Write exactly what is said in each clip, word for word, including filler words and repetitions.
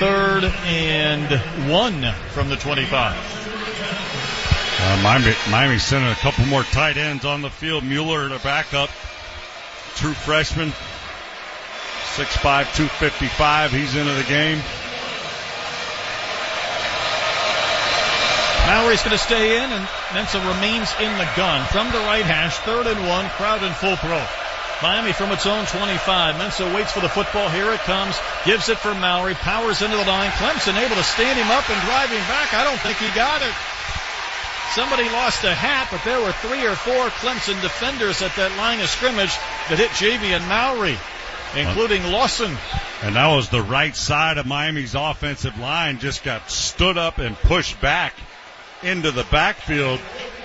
third and one from the twenty-five. Uh, Miami, Miami sending a couple more tight ends on the field. Mueller, the backup, true freshman, six five, two fifty-five. He's into the game. Mallory's going to stay in, and Mensa remains in the gun. From the right hash, third and one, crowd in full pro. Miami from its own twenty-five. Mensa waits for the football. Here it comes. Gives it for Mallory. Powers into the line. Clemson able to stand him up and drive him back. I don't think he got it. Somebody lost a hat, but there were three or four Clemson defenders at that line of scrimmage that hit Javian Mallory, including Lawson. And that was the right side of Miami's offensive line. Just got stood up and pushed back into the backfield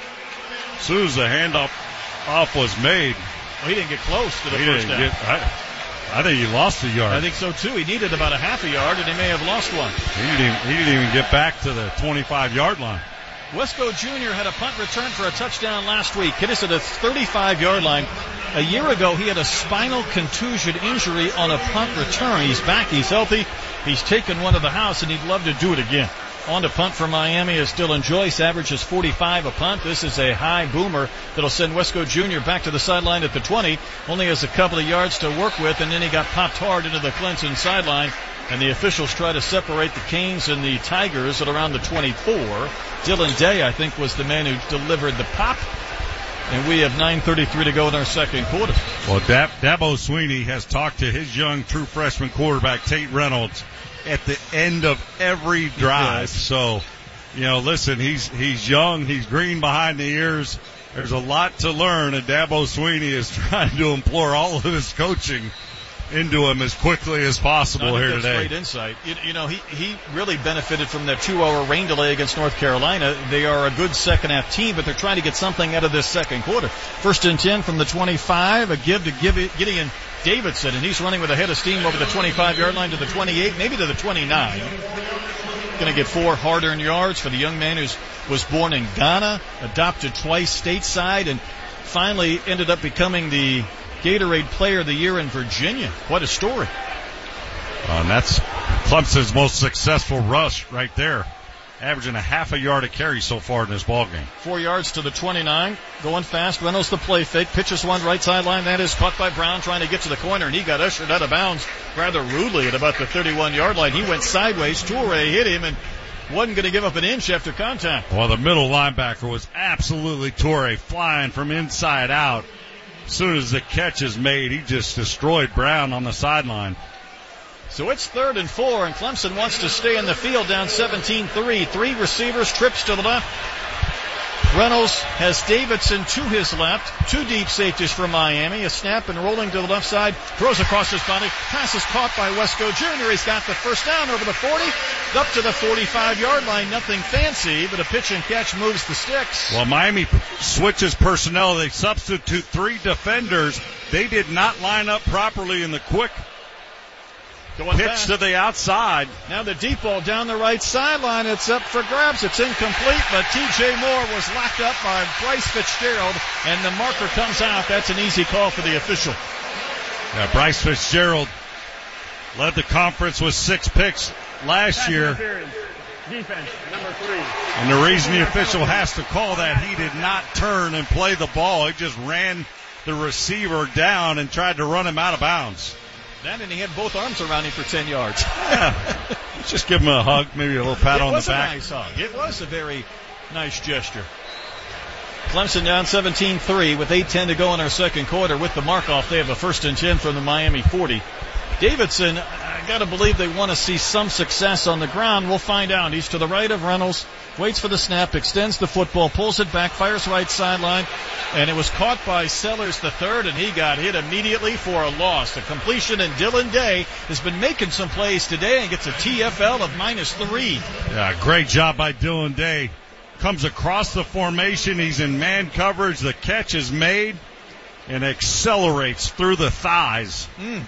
as soon as the handoff off was made. Well, he didn't get close to the he first down. Get, I, I think he lost a yard. I think so, too. He needed about a half a yard, and he may have lost one. He didn't even, he didn't even get back to the twenty-five-yard line. Wesco Junior had a punt return for a touchdown last week. Hit us at a thirty-five-yard line. A year ago, he had a spinal contusion injury on a punt return. He's back. He's healthy. He's taken one to the house, and he'd love to do it again. On to punt for Miami is Dylan Joyce. Averages forty-five a punt. This is a high boomer that'll send Wesco Junior back to the sideline at the twenty. Only has a couple of yards to work with, and then he got popped hard into the Clemson sideline. And the officials try to separate the Canes and the Tigers at around the twenty-four. Dylan Day, I think, was the man who delivered the pop. And we have nine thirty-three to go in our second quarter. Well, Dab- Dabo Sweeney has talked to his young true freshman quarterback, Tate Reynolds, at the end of every drive. Yes. So, you know, listen, he's he's young, he's green behind the ears. There's a lot to learn, and Dabo Sweeney is trying to implore all of his coaching into him as quickly as possible here that's today. Great insight. You, you know, he, he really benefited from that two-hour rain delay against North Carolina. They are a good second-half team, but they're trying to get something out of this second quarter. First and ten from the twenty-five, a give to Gideon Davidson, and he's running with a head of steam over the twenty-five-yard line to the twenty-eight, maybe to the twenty-nine. Going to get four hard-earned yards for the young man who was born in Ghana, adopted twice stateside, and finally ended up becoming the Gatorade Player of the Year in Virginia. What a story. Uh, and that's Clemson's most successful rush right there, averaging a half a yard a carry so far in this ballgame. Four yards to the twenty-nine, going fast. Reynolds the play fake, pitches one right sideline. That is caught by Brown trying to get to the corner, and he got ushered out of bounds rather rudely at about the thirty-one-yard line. He went sideways. Toure hit him and wasn't going to give up an inch after contact. Well, the middle linebacker was absolutely Toure, flying from inside out. As soon as the catch is made, he just destroyed Brown on the sideline. So it's third and four, and Clemson wants to stay in the field down seventeen three. Three receivers, trips to the left. Reynolds has Davidson to his left. Two deep safeties for Miami. A snap and rolling to the left side. Throws across his body. Pass is caught by Wesco Junior He's got the first down over the forty. Up to the forty-five-yard line. Nothing fancy, but a pitch and catch moves the sticks. Well, Miami switches personnel. They substitute three defenders. They did not line up properly in the quick Going pitch back to the outside. Now the deep ball down the right sideline. It's up for grabs. It's incomplete, but T J Moore was locked up by Bryce Fitzgerald, and the marker comes out. That's an easy call for the official. Yeah, Bryce Fitzgerald led the conference with six picks last year. Defense, number three. And the reason the official has to call that, he did not turn and play the ball. He just ran the receiver down and tried to run him out of bounds. That, and he had both arms around him for ten yards. Yeah. Just give him a hug, maybe a little pat it on the back. It was a nice hug. It was a very nice gesture. Clemson down seventeen three with eight ten to go in our second quarter. With the mark off, they have a first and ten from the Miami forty. Davidson, I got to believe they want to see some success on the ground. We'll find out. He's to the right of Reynolds, waits for the snap, extends the football, pulls it back, fires right sideline, and it was caught by Sellers the third, and he got hit immediately for a loss. A completion, and Dylan Day has been making some plays today and gets a T F L of minus three. Yeah, great job by Dylan Day. Comes across the formation. He's in man coverage. The catch is made and accelerates through the thighs Mm.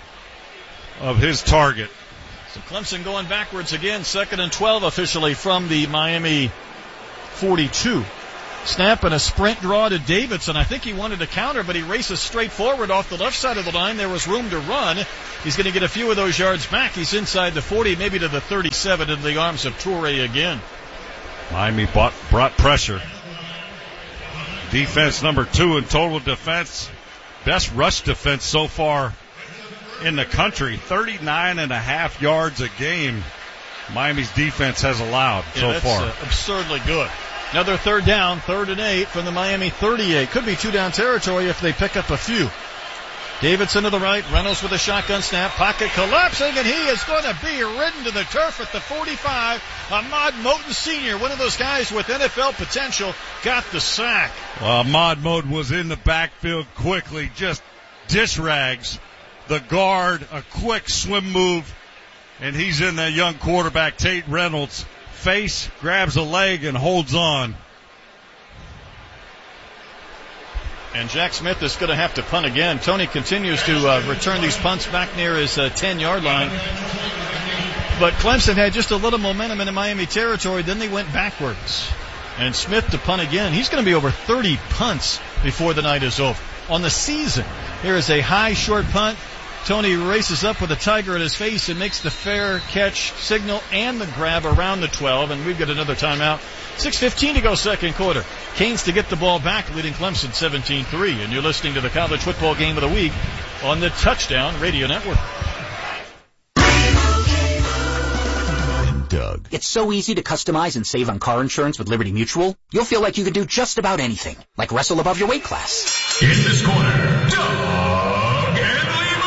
of his target. So Clemson going backwards again, second and twelve officially from the Miami forty-two. Snap and a sprint draw to Davidson. I think he wanted to counter, but he races straight forward off the left side of the line. There was room to run. He's going to get a few of those yards back. He's inside the forty, maybe to the thirty-seven, into the arms of Toure again. Miami brought, brought pressure. Defense number two in total defense. Best rush defense so far in the country. thirty-nine and a half yards a game Miami's defense has allowed yeah, so that's, far. Uh, absurdly good. Another third down, third and eight from the Miami thirty-eight. Could be two down territory if they pick up a few. Davidson to the right, Reynolds with a shotgun snap, pocket collapsing, and he is going to be ridden to the turf at the forty-five. Ahmad Moten Senior, one of those guys with N F L potential, got the sack. Well, Ahmad Moten was in the backfield quickly, just dish rags the guard, a quick swim move, and he's in that young quarterback, Tate Reynolds. Face, grabs a leg, and holds on. And Jack Smith is going to have to punt again. Tony continues to uh, return these punts back near his uh, ten-yard line. But Clemson had just a little momentum in the Miami territory. Then they went backwards. And Smith to punt again. He's going to be over thirty punts before the night is over. On the season, here is a high, short punt. Tony races up with a tiger in his face and makes the fair catch signal and the grab around the twelve, and we've got another timeout. six fifteen to go second quarter. Canes to get the ball back, leading Clemson seventeen three, and you're listening to the college football game of the week on the Touchdown Radio Network. Doug. It's so easy to customize and save on car insurance with Liberty Mutual. You'll feel like you could do just about anything, like wrestle above your weight class. In this corner, Doug and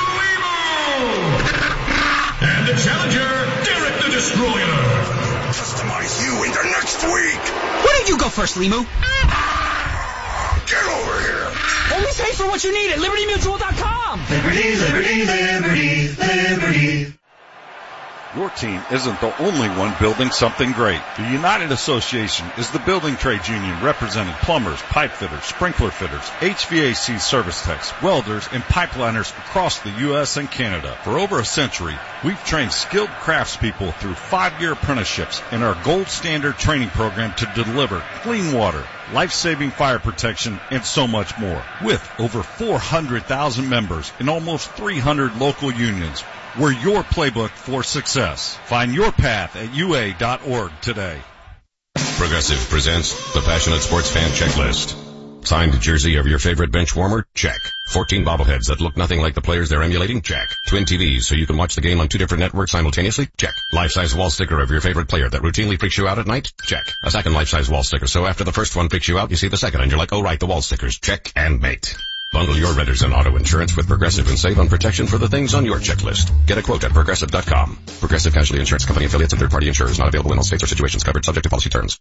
And the challenger, Derek the Destroyer. Customize you into next week. Why don't you go first, Limu? Get over here. Only pay for what you need at Liberty Mutual dot com. Liberty, Liberty, Liberty, Liberty. Your team isn't the only one building something great. The United Association is the building trades union representing plumbers, pipe fitters, sprinkler fitters, H V A C service techs, welders, and pipeliners across the U S and Canada. For over a century, we've trained skilled craftspeople through five-year apprenticeships in our gold standard training program to deliver clean water, life-saving fire protection, and so much more. With over four hundred thousand members in almost three hundred local unions, we're your playbook for success. Find your path at U A dot org today. Progressive presents the Passionate Sports Fan Checklist. Signed jersey of your favorite bench warmer? Check. fourteen bobbleheads that look nothing like the players they're emulating? Check. Twin T Vs so you can watch the game on two different networks simultaneously? Check. Life-size wall sticker of your favorite player that routinely freaks you out at night? Check. A second life-size wall sticker so after the first one freaks you out, you see the second and you're like, oh right, the wall stickers. Check and mate. Bundle your renters and auto insurance with Progressive and save on protection for the things on your checklist. Get a quote at Progressive dot com. Progressive Casualty Insurance Company affiliates and third-party insurers not available in all states or situations covered subject to policy terms.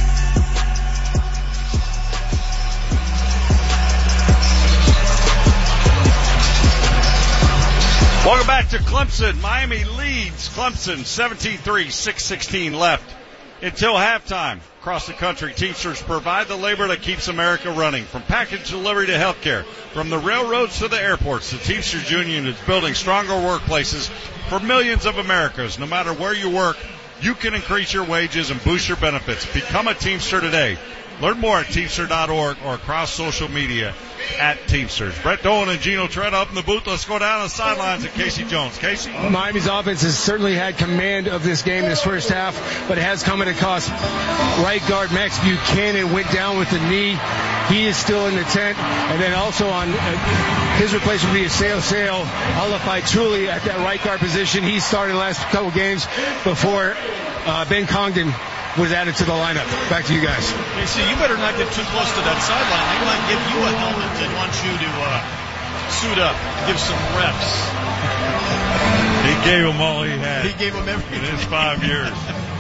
Welcome back to Clemson. Miami leads Clemson seventeen three, six sixteen left until halftime. Across the country, Teamsters provide the labor that keeps America running. From package delivery to healthcare, from the railroads to the airports, the Teamsters Union is building stronger workplaces for millions of Americans. No matter where you work, you can increase your wages and boost your benefits. Become a Teamster today. Learn more at Teamster dot org or across social media at Teamsters. Brett Dolan and Gino Tretta up in the booth. Let's go down the sidelines at Casey Jones. Casey? Miami's offense has certainly had command of this game this first half, but it has come at a cost. Right guard Max Buchanan went down with the knee. He is still in the tent. And then also on uh, his replacement will be Sale Sale Alafai Truly at that right guard position. He started the last couple games before uh, Ben Congdon was added to the lineup. Back to you guys. Hey, see, you better not get too close to that sideline. They might give you a helmet and want you to uh, suit up, give some reps. He gave him all he had. He gave him everything. In his five years.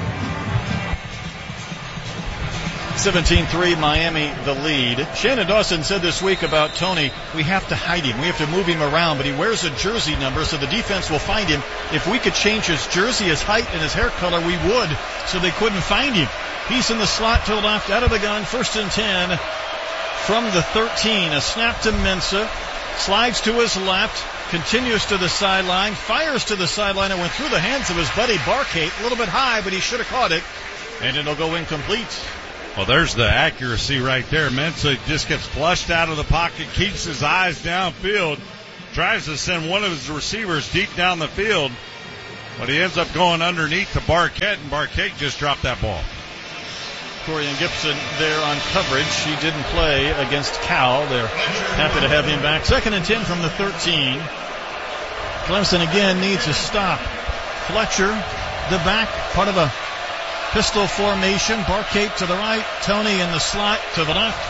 seventeen three, Miami the lead. Shannon Dawson said this week about Tony, we have to hide him. We have to move him around, but he wears a jersey number, so the defense will find him. If we could change his jersey, his height, and his hair color, we would, so they couldn't find him. He's in the slot to the left, out of the gun, first and ten from the thirteen. A snap to Mensah, slides to his left, continues to the sideline, fires to the sideline, and went through the hands of his buddy Barkate. A little bit high, but he should have caught it, and it'll go incomplete. Well, there's the accuracy right there. Mensah just gets flushed out of the pocket, keeps his eyes downfield, tries to send one of his receivers deep down the field, but he ends up going underneath to Barquette, and Barquette just dropped that ball. Corian Gibson there on coverage. He didn't play against Cal. They're happy to have him back. Second and ten from the thirteen. Clemson again needs a stop. Fletcher, the back, part of a pistol formation. Barquette to the right. Tony in the slot to the left.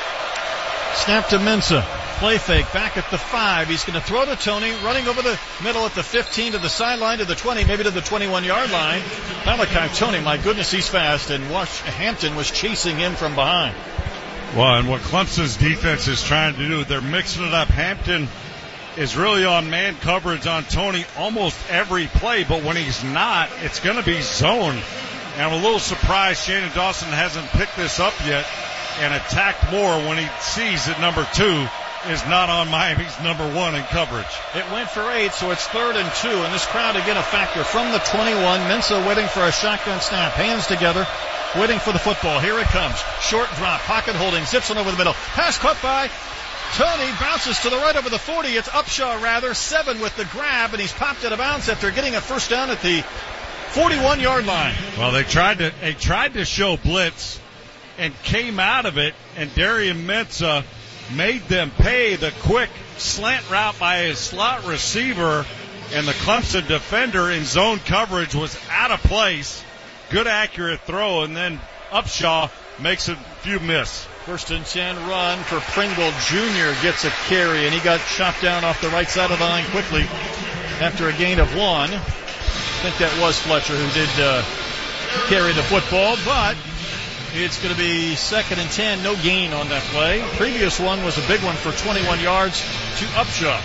Snap to Mensah. Play fake back at the five. He's going to throw to Tony, running over the middle at the fifteen to the sideline to the twenty, maybe to the twenty-one-yard line. Malachi Tony, my goodness, he's fast, and Wash- Hampton was chasing him from behind. Well, and what Clemson's defense is trying to do, they're mixing it up. Hampton is really on man coverage on Tony almost every play, but when he's not, it's going to be zone. And I'm a little surprised Shannon Dawson hasn't picked this up yet and attacked more when he sees that number two is not on Miami's number one in coverage. It went for eight, so it's third and two, and this crowd again a factor from the twenty-one. Mensah waiting for a shotgun snap, hands together, waiting for the football. Here it comes. Short drop, pocket holding, zips on over the middle. Pass caught by Tony, bounces to the right over the forty. It's Upshaw rather, seven with the grab, and he's popped out of bounds after getting a first down at the forty-one-yard line. Well, they tried to they tried to show blitz and came out of it, and Darian Mensah made them pay the quick slant route by his slot receiver, and the Clemson defender in zone coverage was out of place. Good accurate throw, and then Upshaw makes a few miss. First and ten run for Pringle Junior gets a carry, and he got chopped down off the right side of the line quickly after a gain of one. I think that was Fletcher who did uh, carry the football, but it's going to be second and ten, no gain on that play. Previous one was a big one for twenty-one yards to Upshaw.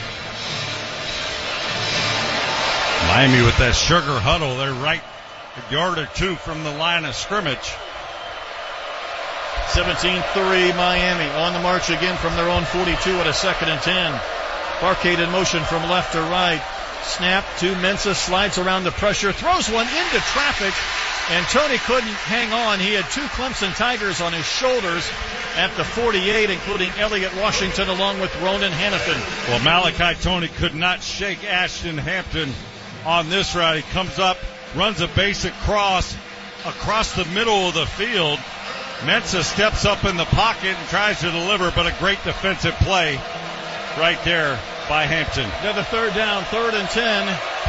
Miami with that sugar huddle. They're right a yard or two from the line of scrimmage. seventeen three Miami on the march again from their own forty-two at a second and ten. Barquette in motion from left to right. Snap to Mensah, slides around the pressure, throws one into traffic, and Tony couldn't hang on. He had two Clemson Tigers on his shoulders at the forty-eight, including Elliott Washington along with Ronan Hannafin. Well, Malachi Tony could not shake Ashton Hampton on this route. He comes up, runs a basic cross across the middle of the field. Mensah steps up in the pocket and tries to deliver, but a great defensive play right there by Hampton. Another third down, third and ten.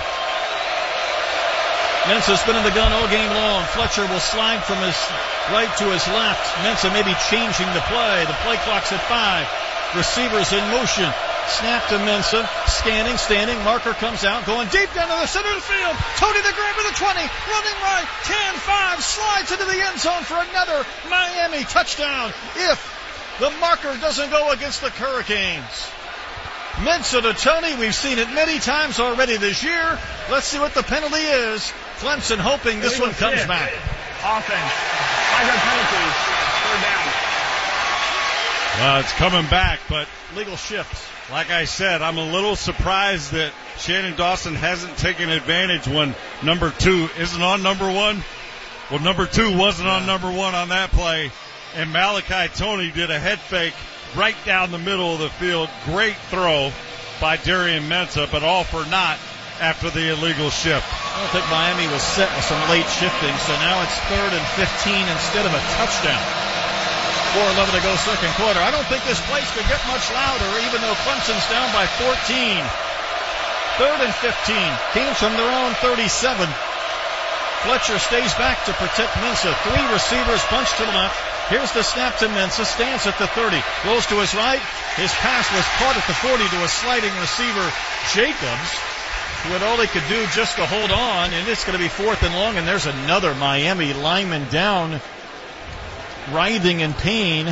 Mensah spinning the gun all game long. Fletcher will slide from his right to his left. Mensah maybe changing the play. The play clock's at five. Receivers in motion. Snap to Mensah. Scanning, standing. Marker comes out, going deep down to the center of the field. Tony the grab of the twenty. Running right. ten five. Slides into the end zone for another Miami touchdown. If the marker doesn't go against the Hurricanes. Mensah to Tony. We've seen it many times already this year. Let's see what the penalty is. Clemson hoping this one comes shift. back. Offense. Five-yard penalties. Third down. Well, it's coming back, but Legal shifts. like I said, I'm a little surprised that Shannon Dawson hasn't taken advantage when number two isn't on number one. Well, number two wasn't on number one on that play, and Malachi Tony did a head fake right down the middle of the field. Great throw by Darian Mensah, but all for naught after the illegal shift. I don't think Miami was set with some late shifting, so now it's third and fifteen instead of a touchdown. four eleven to go second quarter. I don't think this place could get much louder, even though Clemson's down by fourteen. Third and fifteen. Teams from their own thirty-seven. Fletcher stays back to protect Mensah. Three receivers bunched to the left. Here's the snap to Mensah. Stands at the thirty. Rolls to his right. His pass was caught at the forty to a sliding receiver, Jacobs, who had all he could do just to hold on. And it's going to be fourth and long. And there's another Miami lineman down, writhing in pain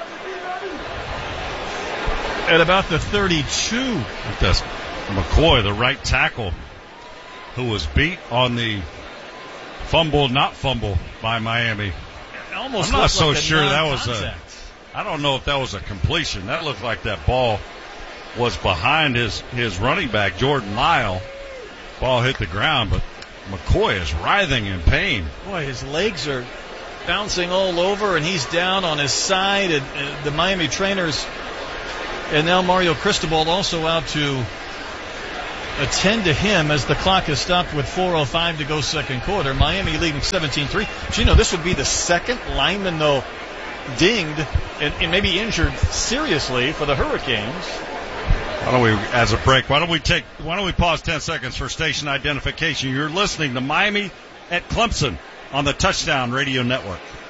at about the thirty-two. That's McCoy, the right tackle, who was beat on the fumble, not fumble by Miami. Almost I'm not so like sure that was a, I don't know if that was a completion. That looked like that ball was behind his, his running back, Jordan Lyle. Ball hit the ground, but McCoy is writhing in pain. Boy, his legs are bouncing all over, and he's down on his side. And uh, the Miami trainers, and now Mario Cristobal also out to attend to him as the clock is stopped with four oh five to go second quarter. Miami leading seventeen three. So, you know, this would be the second lineman, though, dinged and, and maybe injured seriously for the Hurricanes. Why don't we, as a break, why don't we take, why don't we pause ten seconds for station identification? You're listening to Miami at Clemson on the Touchdown Radio Network.